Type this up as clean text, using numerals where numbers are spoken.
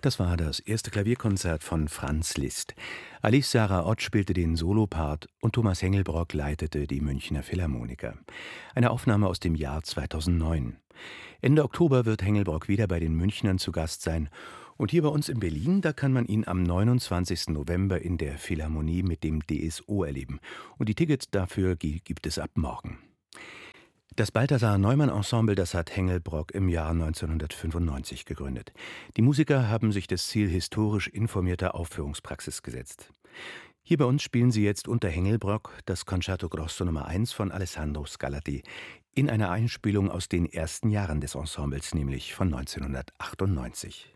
Das war das erste Klavierkonzert von Franz Liszt. Alice Sarah Ott spielte den Solopart und Thomas Hengelbrock leitete die Münchner Philharmoniker. Eine Aufnahme aus dem Jahr 2009. Ende Oktober wird Hengelbrock wieder bei den Münchnern zu Gast sein. Und hier bei uns in Berlin, da kann man ihn am 29. November in der Philharmonie mit dem DSO erleben. Und die Tickets dafür gibt es ab morgen. Das Balthasar-Neumann-Ensemble, das hat Hengelbrock im Jahr 1995 gegründet. Die Musiker haben sich das Ziel historisch informierter Aufführungspraxis gesetzt. Hier bei uns spielen sie jetzt unter Hengelbrock das Concerto Grosso Nummer 1 von Alessandro Scarlatti in einer Einspielung aus den ersten Jahren des Ensembles, nämlich von 1998.